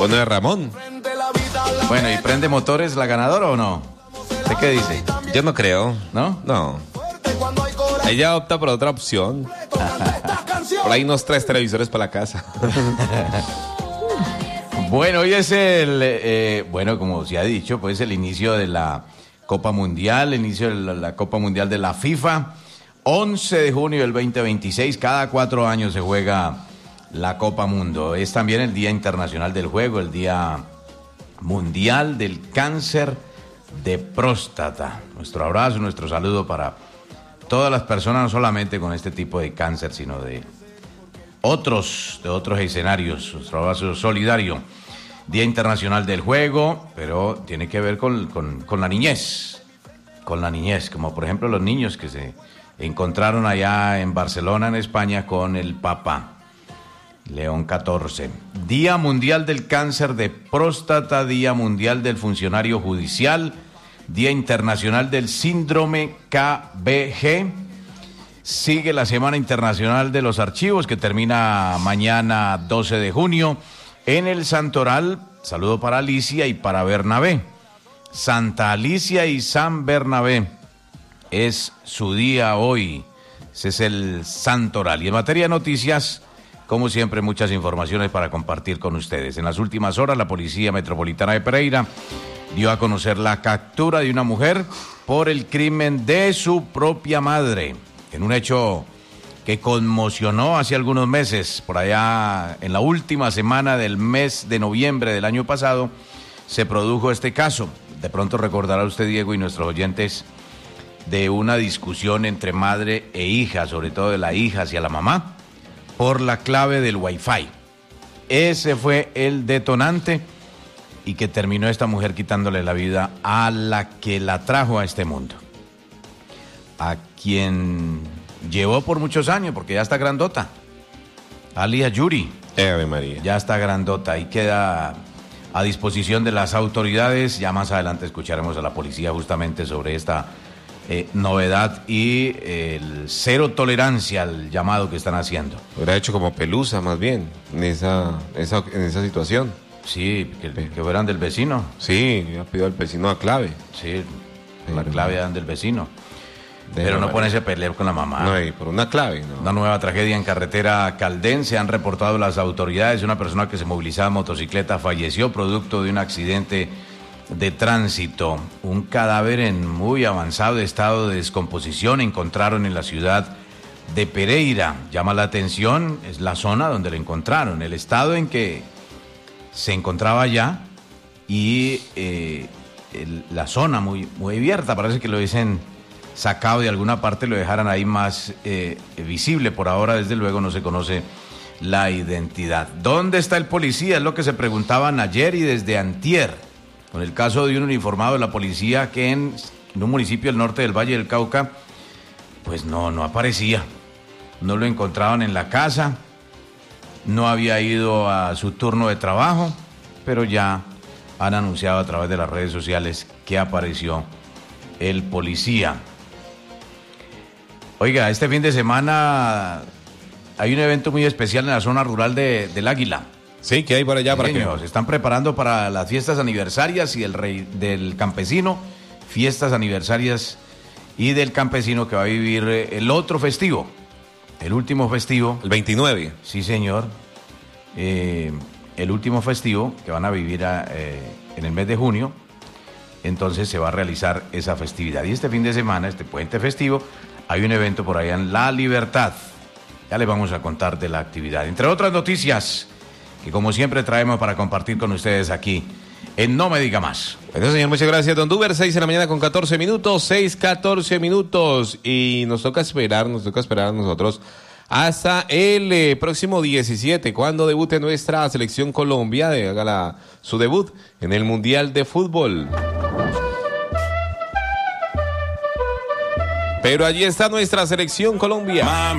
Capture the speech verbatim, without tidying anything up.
¿O no es Ramón? Bueno, ¿y prende motores la ganadora o no? ¿Usted qué dice? Yo no creo. ¿No? No. Ella opta por otra opción. Por ahí unos tres televisores para la casa. Bueno, hoy es el, eh, bueno, como se ha dicho, pues el inicio de la Copa Mundial, el inicio de la, la Copa Mundial de la FIFA. once de junio del veinte veintiséis, cada cuatro años se juega la Copa Mundo. Es también el Día Internacional del Juego, el Día Mundial del Cáncer de Próstata. Nuestro abrazo, nuestro saludo para todas las personas, no solamente con este tipo de cáncer, sino de otros, de otros escenarios. Nuestro abrazo solidario. Día Internacional del Juego, pero tiene que ver con, con, con la niñez, con la niñez, como por ejemplo los niños que se encontraron allá en Barcelona, en España, con el Papa León catorce. Día Mundial del Cáncer de Próstata, Día Mundial del Funcionario Judicial, Día Internacional del Síndrome K B G. Sigue la Semana Internacional de los Archivos, que termina mañana doce de junio. En el Santoral, saludo para Alicia y para Bernabé. Santa Alicia y San Bernabé. Es su día hoy. Ese es el Santoral. Y en materia de noticias, como siempre, muchas informaciones para compartir con ustedes. En las últimas horas, la Policía Metropolitana de Pereira dio a conocer la captura de una mujer por el crimen de su propia madre, en un hecho que conmocionó hace algunos meses. Por allá, en la última semana del mes de noviembre del año pasado, se produjo este caso. De pronto recordará usted, Diego, y nuestros oyentes, de una discusión entre madre e hija, sobre todo de la hija hacia la mamá, por la clave del Wi-Fi. Ese fue el detonante y que terminó esta mujer quitándole la vida a la que la trajo a este mundo, a quien llevó por muchos años, porque ya está grandota. Alia Yuri. Ave María. Ya está grandota y queda a disposición de las autoridades. Ya más adelante escucharemos a la policía justamente sobre esta eh, novedad y eh, el cero tolerancia al llamado que están haciendo. Hubiera hecho como Pelusa, más bien, en esa, esa, en esa situación. Sí, que, que fueran del vecino. Sí, yo pido al vecino a clave. Sí, la clave dan del vecino. De Pero no manera. ponerse a pelear con la mamá. No, y por una clave, ¿no? Una nueva tragedia en carretera caldense. Han reportado las autoridades. Una persona que se movilizaba en motocicleta falleció producto de un accidente de tránsito. Un cadáver en muy avanzado estado de descomposición encontraron en la ciudad de Pereira. Llama la atención, es la zona donde lo encontraron, el estado en que se encontraba allá y eh, el, la zona muy, muy abierta. Parece que lo dicen sacado de alguna parte, lo dejaran ahí más eh, visible. Por ahora, desde luego, no se conoce la identidad. ¿Dónde está el policía? Es lo que se preguntaban ayer y desde antier, con el caso de un uniformado de la policía que en, en un municipio del norte del Valle del Cauca, pues no, no aparecía. No lo encontraban en la casa, no había ido a su turno de trabajo, pero ya han anunciado a través de las redes sociales que apareció el policía. Oiga, este fin de semana hay un evento muy especial en la zona rural de, del Águila. Sí, ¿qué hay por allá? Sí, para señor, que se están preparando para las fiestas aniversarias y del rey, del campesino, fiestas aniversarias y del campesino que va a vivir el otro festivo, el último festivo. el veintinueve. Sí, señor. Eh, el último festivo que van a vivir a, eh, en el mes de junio. Entonces se va a realizar esa festividad. Y este fin de semana, este puente festivo, hay un evento por allá en La Libertad. Ya les vamos a contar de la actividad. Entre otras noticias que como siempre traemos para compartir con ustedes aquí en No Me Diga Más. Bueno, señor, muchas gracias, don Duber. seis de la mañana con catorce minutos, seis, catorce minutos. Y nos toca esperar, nos toca esperar a nosotros hasta el eh, próximo diecisiete, cuando debute nuestra selección Colombia, de, haga la, su debut en el Mundial de Fútbol. Pero allí está nuestra selección Colombia.